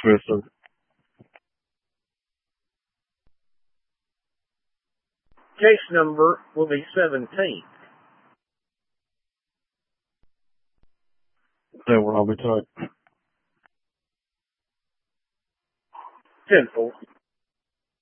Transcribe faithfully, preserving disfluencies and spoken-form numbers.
Yes, sir. Case number will be seventeen. That will all be tight. Simple.